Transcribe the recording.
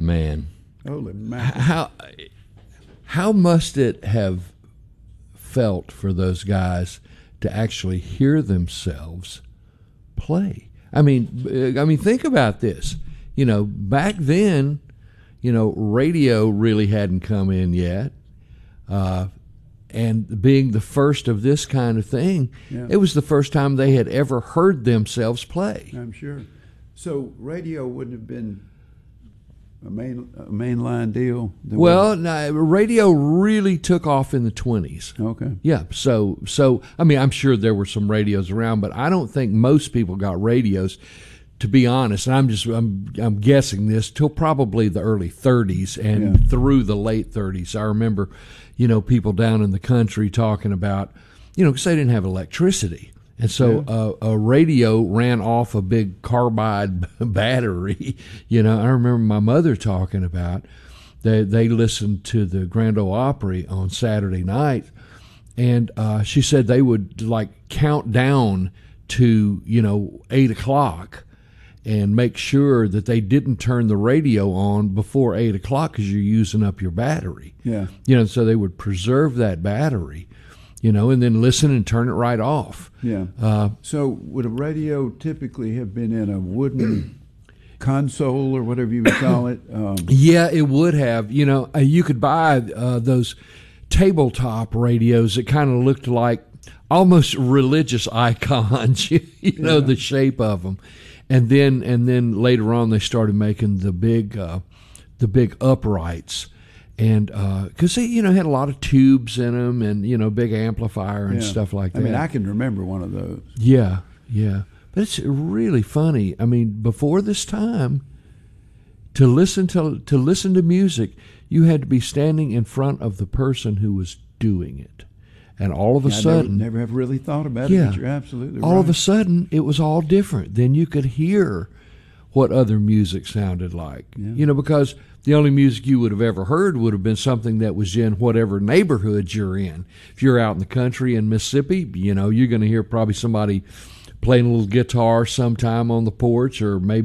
man. Holy mackerel. How must it have felt for those guys to actually hear themselves play? I mean, think about this. Back then, radio really hadn't come in yet. And being the first of this kind of thing, It was the first time they had ever heard themselves play. I'm sure. So radio wouldn't have been a mainline deal? Well, no, radio really took off in the 20s. Okay. Yeah. So I mean, I'm sure there were some radios around, but I don't think most people got radios, to be honest. And I'm guessing this till probably the early 30s and through the late 30s. I remember, people down in the country talking about, because they didn't have electricity. And so a radio ran off a big carbide battery. I remember my mother talking about they listened to the Grand Ole Opry on Saturday night, and she said they would count down to 8 o'clock and make sure that they didn't turn the radio on before 8 o'clock because you're using up your battery. Yeah. So they would preserve that battery. And then listen and turn it right off. Yeah. So would a radio typically have been in a wooden console or whatever you would call it? Yeah, it would have. You could buy those tabletop radios that kind of looked like almost religious icons, the shape of them. And then later on they started making the big uprights. And because they, had a lot of tubes in them and, big amplifier and stuff like that. I mean, I can remember one of those. Yeah. But it's really funny. I mean, before this time, to listen to music, you had to be standing in front of the person who was doing it. And all of a sudden... never have really thought about it, but you're absolutely right. All of a sudden, it was all different. Then you could hear what other music sounded like. Yeah. Because the only music you would have ever heard would have been something that was in whatever neighborhood you're in. If you're out in the country in Mississippi, you're going to hear probably somebody playing a little guitar sometime on the porch, or maybe